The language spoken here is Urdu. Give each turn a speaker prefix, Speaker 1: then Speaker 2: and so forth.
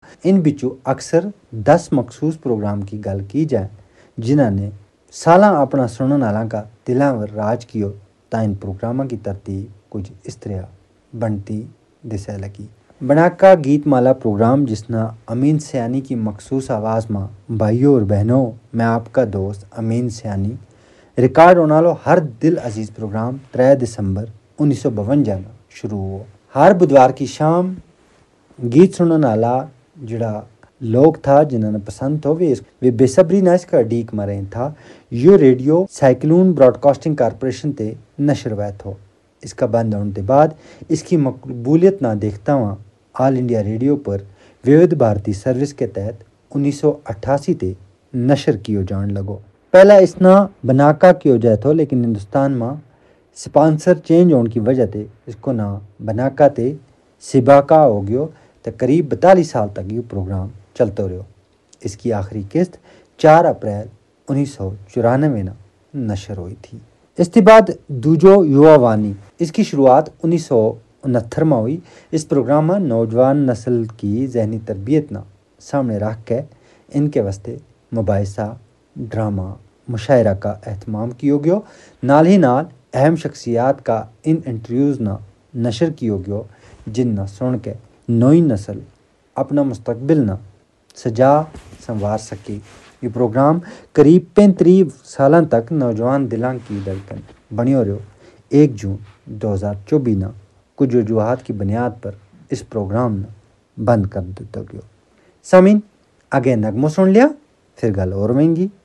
Speaker 1: ان بچوں اکثر 10 مخصوص پروگرام کی گل کی جائے جنہوں نے سالاں اپنا سنن والاں کا دلاں ور راج کیو، تا ان پروگراموں کی ترتیب کچھ اس طرح بنتی دسے لگی۔ بناکا گیت مالا پروگرام جس نا امین سیانی کی مخصوص آواز ماں بھائیوں اور بہنوں، میں آپ کا دوست امین سیانی ریکارڈ ہونا لو ہر دل عزیز پروگرام 3 دسمبر 1952 میں شروع ہوا۔ ہر بدوار کی شام گیت سنن والا جڑا لوگ تھا جنہوں نے پسند ہو وہ بے صبری نہ اس کا ڈیک مریں تھا یہ radio cyclone Broad casting corporation تے نشر ویت ہو۔ اس کا بند ہونے کے بعد اس کی مقبولیت نہ دیکھتا ہوا آل انڈیا ریڈیو پر وودھ بھارتی سروس کے تحت 1988 تے نشر کیو جان لگو۔ پہلا اس نا بناکا کیو جائے تھو لیکن ہندوستان میں سپانسر چینج ہونے کی وجہ تے اس کو نہ بناکا تے سباکا ہو گیو تے قریب 42 سال تک یہ پروگرام چلتا رہو۔ اس کی آخری قسط 4 اپریل 1994 نا نشر ہوئی تھی۔ اس کے بعد دوجو یووا وانی اس کی شروعات 1969 میں ہوئی۔ اس پروگرام میں نوجوان نسل کی ذہنی تربیت نہ سامنے رکھ کے ان کے واسطے مباحثہ، ڈرامہ، مشاعرہ کا اہتمام کیو گیو، نال ہی نال اہم شخصیات کا ان انٹرویوز نہ نشر کیو گیو جن نہ سن کے نئی نسل اپنا مستقبل نہ سجا سنوار سکے۔ یہ پروگرام قریب 35 سالوں تک نوجوان دلاں کی دھڑکن بنی ہو رہو۔ 1 جون 2024 نہ کچھ وجوہات کی بنیاد پر اس پروگرام نہ بند کر دیتا گیا۔ سامعین، آگے نغمہ سن لیا، پھر گل اور ہوئیں گی۔